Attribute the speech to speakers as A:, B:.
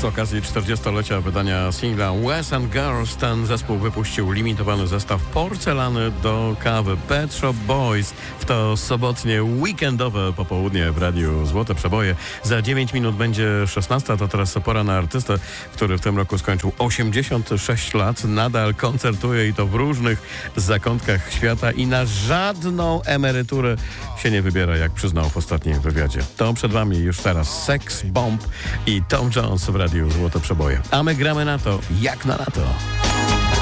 A: Z okazji 40-lecia wydania singla Wes and Girls ten zespół wypuścił limitowany zestaw porcelany do kawy Pet Shop Boys. W to sobotnie, weekendowe popołudnie w Radiu Złote Przeboje. Za 9 minut będzie 16, to teraz pora na artystę, który w tym roku skończył 86 lat. Nadal koncertuje i to w różnych zakątkach świata i na żadną emeryturę się nie wybiera, jak przyznał w ostatnim wywiadzie. To przed wami już teraz Sex Bomb i Tom Jones w Radiu Złote Przeboje. A my gramy na to, jak na lato.